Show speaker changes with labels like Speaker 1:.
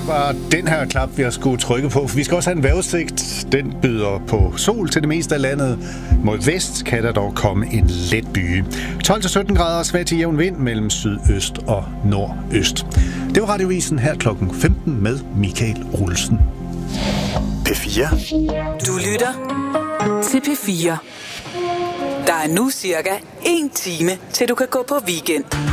Speaker 1: var den her knap, vi har skulle trykke på, for vi skal også have en vejrudsigt. Den byder på sol til det meste af landet. Mod vest kan der dog komme en let byge. 12-17 grader, svag til jævn vind mellem sydøst og nordøst. Det var Radiovisen her klokken 15 med Michael Olsen.
Speaker 2: P4.
Speaker 3: Du lytter til P4. Der er nu cirka 1 time, til du kan gå på weekend.